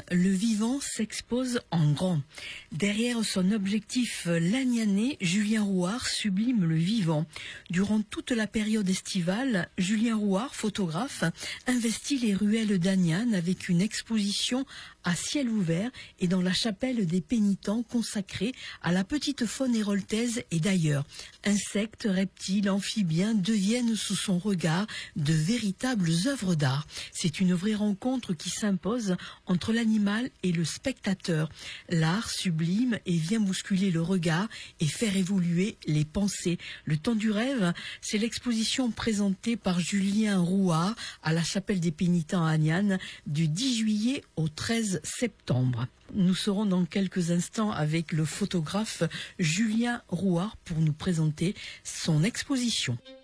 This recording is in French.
le vivant s'expose en grand. Derrière son objectif lagnanais, Julien Rouart sublime le vivant. Durant toute la période estivale, Julien Rouart, photographe, investit les ruelles d'Aniane avec une exposition à ciel ouvert et dans la chapelle des pénitents consacrée à la petite faune héroltaise et d'ailleurs. Insectes, reptiles, amphibiens deviennent sous son regard de véritables œuvres d'art. C'est une vraie rencontre qui s'impose entre l'animal et le spectateur. L'art sublime et vient bousculer le regard et faire évoluer les pensées. Le temps du rêve, c'est l'exposition présentée par Julien Rouart à la chapelle des pénitents à Aniane du 10 juillet au 13 septembre. Nous serons dans quelques instants avec le photographe Julien Rouart pour nous présenter son exposition.